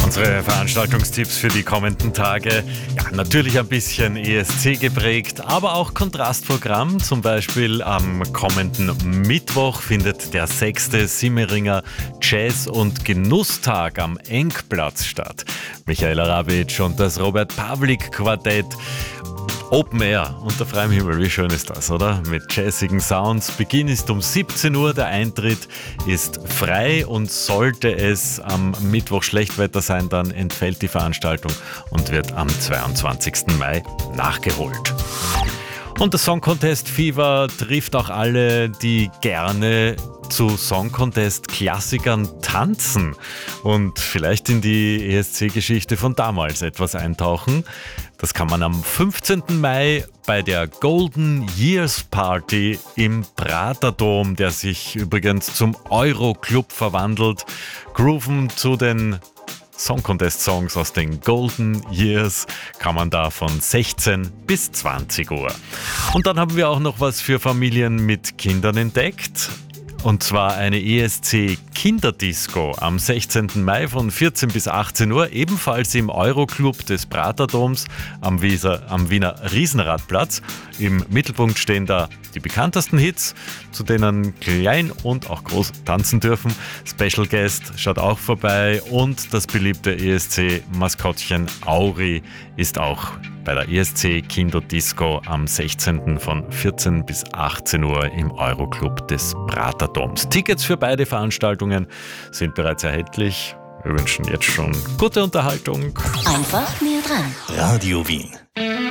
Unsere Veranstaltungstipps für die kommenden Tage. Ja, natürlich ein bisschen ESC geprägt, aber auch Kontrastprogramm. Zum Beispiel am kommenden Mittwoch findet der 6. Simmeringer Jazz- und Genusstag am Engplatz statt. Michael Arabitsch und das Robert Pawlik Quartett. Open Air unter freiem Himmel, wie schön ist das, oder? Mit jazzigen Sounds. Beginn ist um 17 Uhr, der Eintritt ist frei und sollte es am Mittwoch Schlechtwetter sein, dann entfällt die Veranstaltung und wird am 22. Mai nachgeholt. Und der Song Contest Fever trifft auch alle, die gerne zu Song Contest Klassikern tanzen und vielleicht in die ESC-Geschichte von damals etwas eintauchen. Das kann man am 15. Mai bei der Golden Years Party im Praterdom, der sich übrigens zum Euroclub verwandelt, grooven zu den Song Contest Songs aus den Golden Years kann man da von 16 bis 20 Uhr. Und dann haben wir auch noch was für Familien mit Kindern entdeckt. Und zwar eine ESC-Kinderdisco am 16. Mai von 14 bis 18 Uhr, ebenfalls im Euroclub des Praterdoms am Wiener Riesenradplatz. Im Mittelpunkt stehen da die bekanntesten Hits, zu denen klein und auch groß tanzen dürfen. Special Guest schaut auch vorbei und das beliebte ESC-Maskottchen Auri ist auch bei der ESC-Kinderdisco am 16. von 14 bis 18 Uhr im Euroclub des Praterdoms. Tickets für beide Veranstaltungen sind bereits erhältlich. Wir wünschen jetzt schon gute Unterhaltung. Einfach näher dran. Radio Wien.